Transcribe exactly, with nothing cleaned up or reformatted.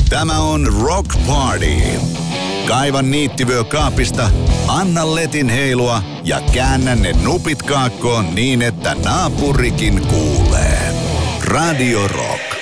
Tämä on Rock Party. Kaiva niittivyö kaapista, anna letin heilua ja käännä ne nupit kaakkoon niin, että naapurikin kuulee. Radio Rock.